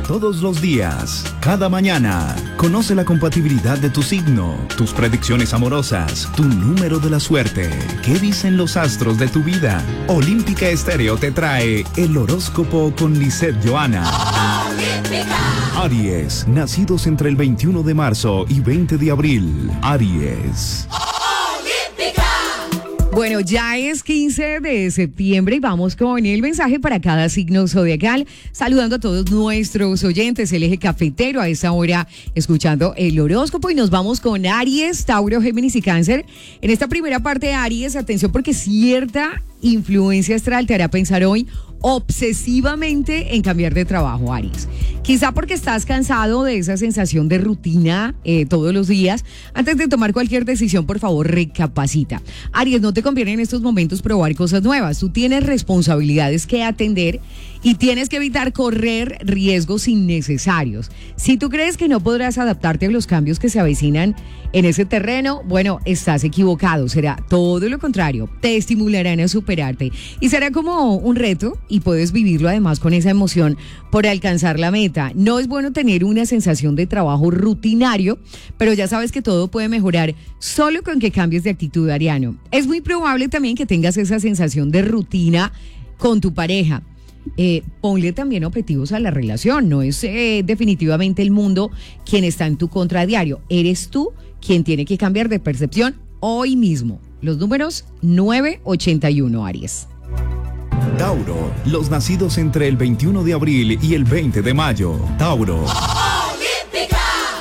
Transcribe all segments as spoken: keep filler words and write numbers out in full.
todos los días, cada mañana. Conoce la compatibilidad de tu signo, tus predicciones amorosas, tu número de la suerte. ¿Qué dicen los astros de tu vida? Olímpica Estéreo te trae el horóscopo con Lisette Johanna. ¡Olímpica! Aries, nacidos entre el veintiuno de marzo y veinte de abril. Aries. Bueno, ya es quince de septiembre y vamos con el mensaje para cada signo zodiacal, saludando a todos nuestros oyentes, el eje cafetero a esta hora, escuchando el horóscopo, y nos vamos con Aries, Tauro, Géminis y Cáncer. En esta primera parte de Aries, atención porque cierta influencia astral te hará pensar hoy obsesivamente en cambiar de trabajo, Aries. Quizá porque estás cansado de esa sensación de rutina eh, todos los días. Antes de tomar cualquier decisión, por favor, recapacita. Aries, no te conviene en estos momentos probar cosas nuevas. Tú tienes responsabilidades que atender y tienes que evitar correr riesgos innecesarios. Si tú crees que no podrás adaptarte a los cambios que se avecinan en ese terreno, bueno, estás equivocado. Será todo lo contrario. Te estimularán a superarte y será como un reto, y puedes vivirlo además con esa emoción por alcanzar la meta. No es bueno tener una sensación de trabajo rutinario, pero ya sabes que todo puede mejorar solo con que cambies de actitud, Ariano. Es muy probable también que tengas esa sensación de rutina con tu pareja. Eh, ponle también objetivos a la relación. No es eh, definitivamente el mundo quien está en tu contra diario. Eres tú quien tiene que cambiar de percepción hoy mismo. Los números nueve ochenta y uno, Aries. Tauro, los nacidos entre el veintiuno de abril y el veinte de mayo. Tauro. ¡Olímpica!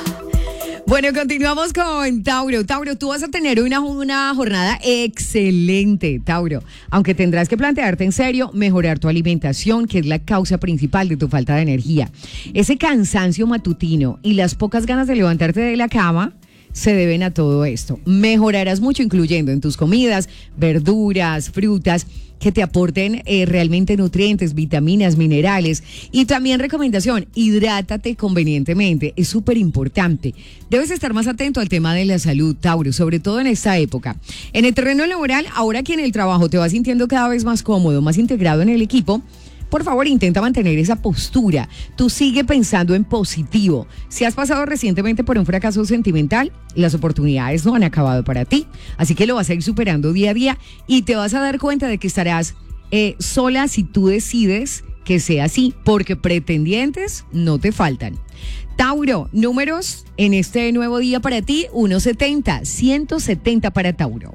Bueno, continuamos con Tauro. Tauro, tú vas a tener una, una jornada excelente, Tauro. Aunque tendrás que plantearte en serio mejorar tu alimentación, que es la causa principal de tu falta de energía. Ese cansancio matutino y las pocas ganas de levantarte de la cama se deben a todo esto. Mejorarás mucho incluyendo en tus comidas verduras, frutas que te aporten eh, realmente nutrientes, vitaminas, minerales. Y también recomendación, hidrátate convenientemente, es súper importante. Debes estar más atento al tema de la salud, Tauro, sobre todo en esta época. En el terreno laboral, ahora que en el trabajo te vas sintiendo cada vez más cómodo, más integrado en el equipo, por favor, intenta mantener esa postura. Tú sigue pensando en positivo. Si has pasado recientemente por un fracaso sentimental, las oportunidades no han acabado para ti. Así que lo vas a ir superando día a día y te vas a dar cuenta de que estarás eh, sola si tú decides que sea así, porque pretendientes no te faltan. Tauro, números en este nuevo día para ti, ciento setenta, ciento setenta para Tauro.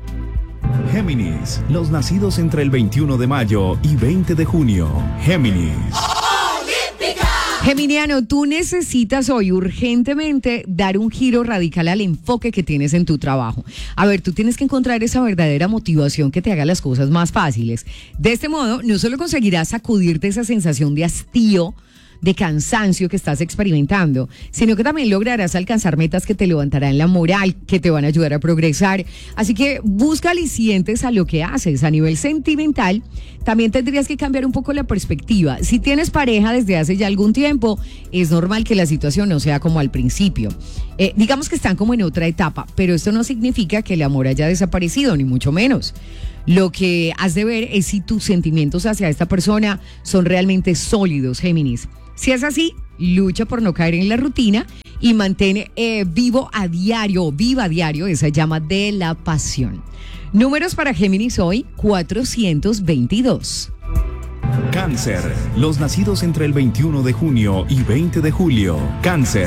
Géminis, los nacidos entre el veintiuno de mayo y veinte de junio. Géminis. ¡Olímpica! Geminiano, tú necesitas hoy urgentemente dar un giro radical al enfoque que tienes en tu trabajo. A ver, tú tienes que encontrar esa verdadera motivación que te haga las cosas más fáciles. De este modo, no solo conseguirás sacudirte esa sensación de hastío, de cansancio que estás experimentando, sino que también lograrás alcanzar metas que te levantarán la moral, que te van a ayudar a progresar. Así que busca alicientes a lo que haces. A nivel sentimental, también tendrías que cambiar un poco la perspectiva. Si tienes pareja desde hace ya algún tiempo, es normal que la situación no sea como al principio. Eh, digamos que están como en otra etapa, pero esto no significa que el amor haya desaparecido, ni mucho menos. Lo que has de ver es si tus sentimientos hacia esta persona son realmente sólidos, Géminis. Si es así, lucha por no caer en la rutina y mantén eh, vivo a diario, viva a diario esa llama de la pasión. Números para Géminis hoy, cuatrocientos veintidós. Cáncer, los nacidos entre el veintiuno de junio y veinte de julio. Cáncer.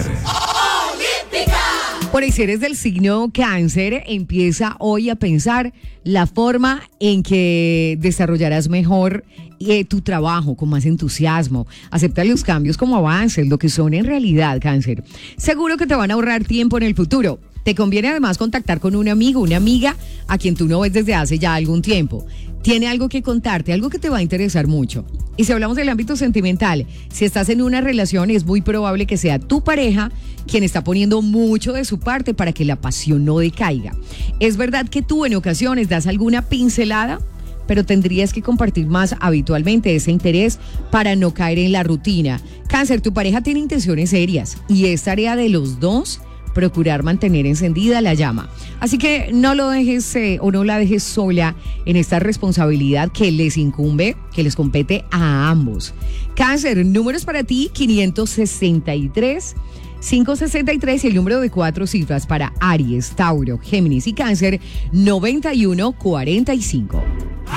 Por ahí, si eres del signo Cáncer, empieza hoy a pensar la forma en que desarrollarás mejor eh, tu trabajo con más entusiasmo. Acepta los cambios como avances, lo que son en realidad, Cáncer. Seguro que te van a ahorrar tiempo en el futuro. Te conviene además contactar con un amigo, una amiga a quien tú no ves desde hace ya algún tiempo. Tiene algo que contarte, algo que te va a interesar mucho. Y si hablamos del ámbito sentimental, si estás en una relación, es muy probable que sea tu pareja quien está poniendo mucho de su parte para que la pasión no decaiga. Es verdad que tú en ocasiones das alguna pincelada, pero tendrías que compartir más habitualmente ese interés para no caer en la rutina. Cáncer, tu pareja tiene intenciones serias y es tarea de los dos procurar mantener encendida la llama. Así que no lo dejes eh, o no la dejes sola en esta responsabilidad que les incumbe, que les compete a ambos. Cáncer, números para ti, quinientos sesenta y tres, quinientos sesenta y tres y el número de cuatro cifras para Aries, Tauro, Géminis y Cáncer, noventa y uno cuarenta y cinco.